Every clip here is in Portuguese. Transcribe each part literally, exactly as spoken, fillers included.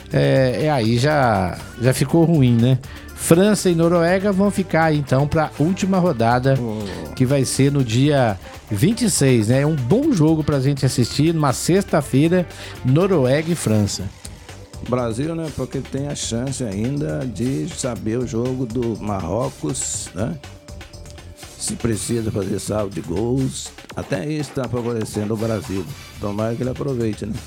é, é aí já, já ficou ruim, né? França e Noruega vão ficar então para a última rodada, oh. que vai ser no dia vinte e seis, né? É um bom jogo para a gente assistir numa sexta-feira, Noruega e França. Brasil, né? Porque tem a chance ainda de saber o jogo do Marrocos, né? Se precisa fazer saldo de gols, até isso está favorecendo o Brasil. Tomara que ele aproveite, né?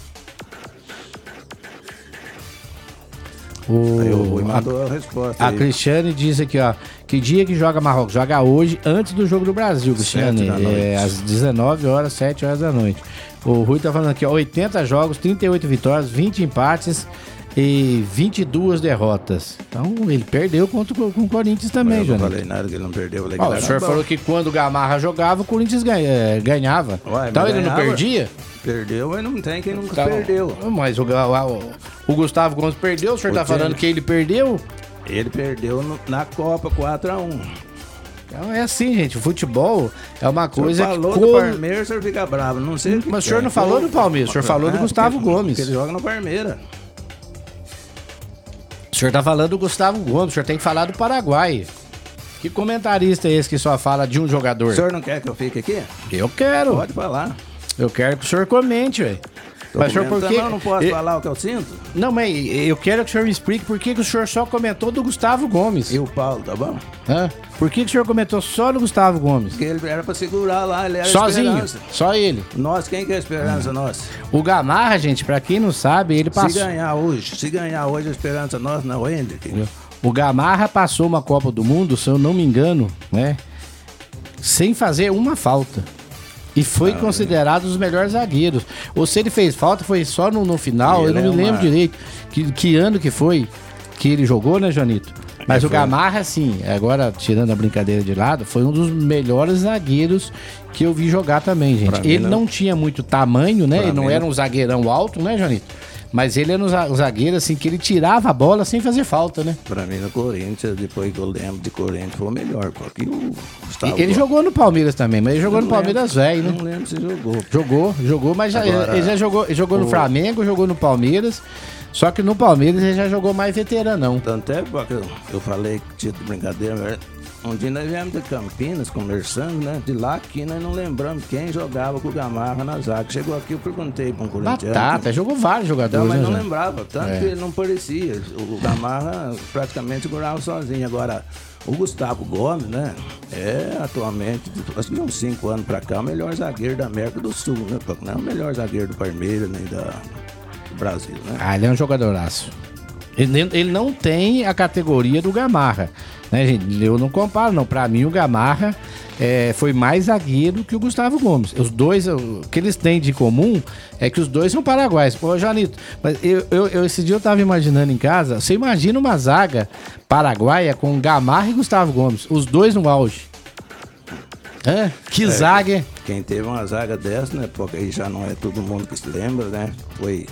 O, aí o Rui mandou a, a resposta. A aí. Cristiane diz aqui, ó, que dia que joga Marrocos? Joga hoje, antes do jogo do Brasil, Cristiane. É, às dezenove horas, sete horas da noite. O Rui tá falando aqui, ó, oitenta jogos, trinta e oito vitórias, vinte empates e vinte e duas derrotas. Então ele perdeu contra com o Corinthians também, João. Eu não falei nada que ele não perdeu. Ó, o senhor falou que quando o Gamarra jogava, o Corinthians ganhava. Ué, então ele ganhava, não perdia? Perdeu, mas não tem quem nunca então, perdeu. Mas o, o, o Gustavo Gomes perdeu, o senhor o tá time, falando que ele perdeu? Ele perdeu no, na Copa quatro a um. Então é assim, gente, o futebol é uma coisa que... O senhor falou do Palmeiras, o senhor fica bravo, não sei o que Mas o senhor não falou do Palmeiras, o senhor falou do Gustavo Gomes. Porque ele joga no Palmeiras. O senhor tá falando do Gustavo Gomes, o senhor tem que falar do Paraguai. Que comentarista é esse que só fala de um jogador? O senhor não quer que eu fique aqui? Eu quero. Pode falar. Eu quero que o senhor comente, velho. Mas, senhor, por quê? Eu não posso eu... falar o que eu sinto? Não, mas eu quero que o senhor me explique por que, que o senhor só comentou do Gustavo Gomes. E o Paulo, tá bom? Hã? Por que, que o senhor comentou só do Gustavo Gomes? Porque ele era pra segurar lá, ele era sozinho, esperança. Só ele. Nós, quem que é a esperança, hum. nossa? O Gamarra, gente, pra quem não sabe, ele passou... Se ganhar hoje, se ganhar hoje a esperança nossa não é ele. O Gamarra passou uma Copa do Mundo, se eu não me engano, né? Sem fazer uma falta. E foi ah, considerado um dos melhores zagueiros. Ou se ele fez falta, foi só no, no final, eu não me lembro uma... direito que, que ano que foi que ele jogou, né, Joanito? Mas é, o Gamarra, sim, agora tirando a brincadeira de lado, foi um dos melhores zagueiros que eu vi jogar também, gente. Ele não... não tinha muito tamanho, né? Pra ele não mim... era um zagueirão alto, né, Joanito? Mas ele era um zagueiro, assim, que ele tirava a bola sem fazer falta, né? Pra mim, no Corinthians, depois que eu lembro de Corinthians, foi o melhor. Porque o Gustavo ele jogou no Palmeiras também, mas ele jogou no Palmeiras velho, né? Não lembro se jogou. Jogou, jogou, mas já, Agora, ele já jogou, ele jogou o... no Flamengo, jogou no Palmeiras. Só que no Palmeiras ele já jogou mais veteranão. Tanto é porque eu, eu falei que tinha de brincadeira, um dia nós viemos de Campinas conversando, né? De lá aqui nós não lembramos quem jogava com o Gamarra na zaga. Chegou aqui, eu perguntei para um corintiano. Batata, jogou vários jogadores. Não, mas né, não lembrava, tanto é. que ele não parecia. O Gamarra praticamente segurava sozinho. Agora, o Gustavo Gomes, né? É atualmente, acho que de uns cinco anos para cá, o melhor zagueiro da América do Sul, né? Não é o melhor zagueiro do Palmeiras nem da, do Brasil, né? Ah, ele é um jogadoraço. Ele, ele não tem a categoria do Gamarra, né, gente? Eu não comparo, não. Pra mim, o Gamarra é, foi mais zagueiro que o Gustavo Gomes. Os dois, o que eles têm de comum é que os dois são paraguaios. Pô, Janito, mas eu, eu, eu, esse dia eu tava imaginando em casa, você imagina uma zaga paraguaia com Gamarra e Gustavo Gomes, os dois no auge. É, que é, zaga, hein? Quem teve uma zaga dessa, né? Porque aí já não é todo mundo que se lembra, né? Foi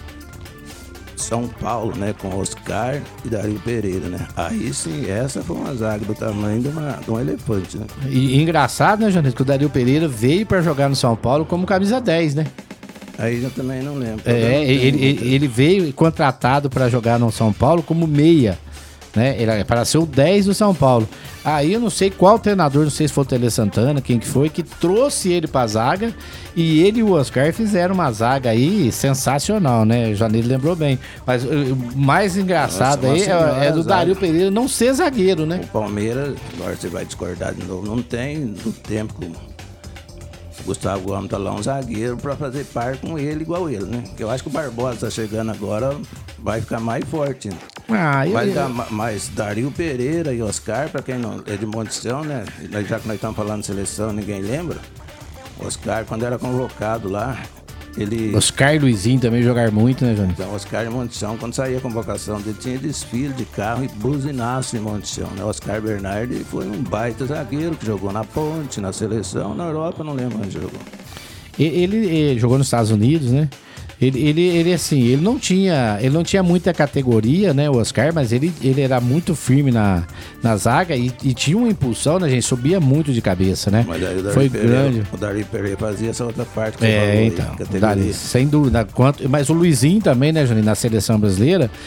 São Paulo, né? Com Oscar e Dario Pereira, né? Aí sim, essa foi uma zaga do tamanho de, uma, de um elefante, né? E, e engraçado, né, Janito, que o Dario Pereira veio pra jogar no São Paulo como camisa dez, né? Aí eu também não lembro. É, ele, ele, ele veio contratado pra jogar no São Paulo como meia, né? Ele para ser o dez do São Paulo. Aí eu não sei qual treinador, não sei se foi o Tele Santana, quem que foi, que trouxe ele pra zaga, e ele e o Oscar fizeram uma zaga aí sensacional, né? O Janeiro lembrou bem. Mas o mais engraçado Nossa, aí é, é do Dario Pereira não ser zagueiro, né? O Palmeiras, agora você vai discordar de novo, não tem no tempo que o Gustavo Gomes tá lá um zagueiro pra fazer par com ele igual ele, né? Eu acho que o Barbosa tá chegando agora, vai ficar mais forte, né? Ah, eu, vai eu... dar mais Dario Pereira e Oscar, pra quem não é de Montição, né? Já que nós estamos falando de seleção, ninguém lembra. Oscar, quando era convocado lá, ele... Oscar e Luizinho também jogaram muito, né, Johnny? Então, Oscar e Montição, quando saía a convocação dele, tinha desfile de carro e buzinaço em Montição, né? Oscar Bernardi foi um baita zagueiro que jogou na Ponte, na seleção, na Europa, não lembro onde jogou. Ele, ele jogou nos Estados Unidos, né? Ele, ele, ele, assim, ele não tinha, ele não tinha muita categoria, né, o Oscar, mas ele, ele era muito firme na, na zaga e, e tinha uma impulsão, né, gente? Subia muito de cabeça, né? Mas aí o Foi Pereira, grande. O Dario Pereira fazia essa outra parte que é, você falou então, aí, Dario, sem dúvida. Quanto, mas o Luizinho também, né, Juninho, na seleção brasileira,